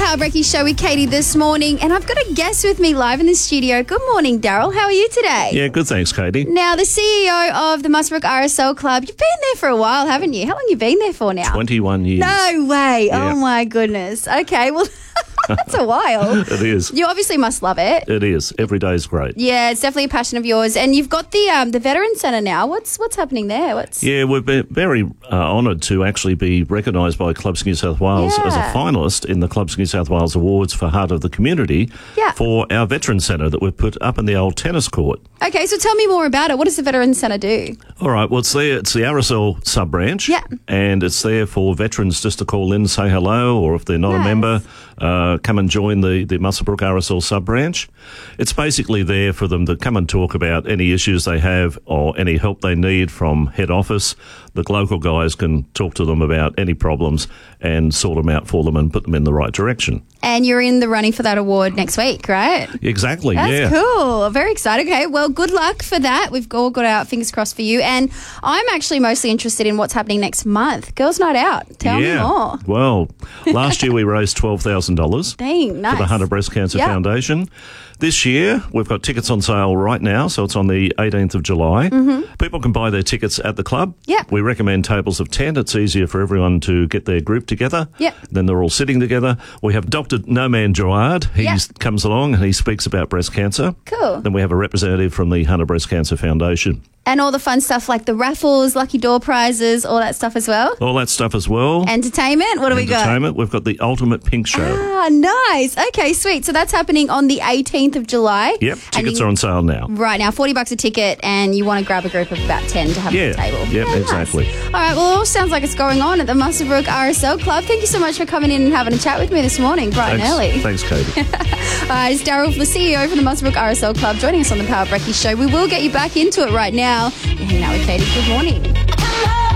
Power Breakfast Show with Katie this morning, and I've got a guest with me live in the studio. Good morning, Daryl. How are you today? Yeah, good, thanks, Katie. Now, the CEO of the Muswellbrook RSL Club, you've been there for a while, haven't you? How long have you been there for now? 21 years. No way. Yeah. Oh, my goodness. Okay, well, that's a while. It is. You obviously must love it. It is. Every day is great. Yeah, it's definitely a passion of yours. And you've got the Veteran Centre now. What's happening there? Yeah, we've been very honoured to actually be recognised by Clubs New South Wales as a finalist in the Clubs New South Wales Awards for Heart of the Community for our Veteran Centre that we've put up in the old tennis court. Okay, so tell me more about it. What does the Veteran Centre do? All right, well, it's the RSL sub-branch. Yeah. And it's there for veterans just to call in, say hello, or if they're not a member, come and join the Muswellbrook RSL sub-branch. It's basically there for them to come and talk about any issues they have or any help they need from head office. The local guys can talk to them about any problems and sort them out for them and put them in the right direction. And you're in the running for that award next week, right? Exactly, That's cool. Very excited. Okay, well, good luck for that. We've all got our fingers crossed for you. And I'm actually mostly interested in what's happening next month. Girls' Night Out. Tell me more. Well, last year we raised $12,000 Dang, nice. for the Hunter Breast Cancer Foundation. This year, we've got tickets on sale right now, so it's on the 18th of July. Mm-hmm. People can buy their tickets at the club. Yeah. We recommend tables of 10. It's easier for everyone to get their group together. Yeah. Then they're all sitting together. We have Dr. No Man Gerard. He comes along and he speaks about breast cancer. Cool. Then we have a representative from the Hunter Breast Cancer Foundation. And all the fun stuff like the raffles, lucky door prizes, all that stuff as well. All that stuff as well. Entertainment, what do we got? Entertainment, we've got the Ultimate Pink Show. Ah, nice. Okay, sweet. So that's happening on the 18th of July. Yep, tickets are on sale now. Right now, $40 a ticket, and you want to grab a group of about 10 to have at the table. Yep, exactly. Nice. All right, well, it all sounds like it's going on at the Muswellbrook RSL Club. Thank you so much for coming in and having a chat with me this morning, bright and early. Thanks, Katie. All right, it's Daryl, the CEO for the Muswellbrook RSL Club, joining us on the Power Breakfast Show. We will get you back into it right now. You're hanging out with Katie. Good morning.